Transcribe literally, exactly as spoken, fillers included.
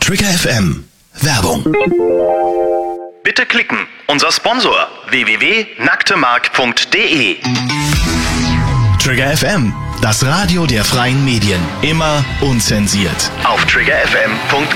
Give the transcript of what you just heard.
Trigger F M. Werbung. Bitte klicken. Unser Sponsor w w w punkt nacktemark punkt de. Trigger F M. Das Radio der freien Medien. Immer unzensiert. Auf trigger f m punkt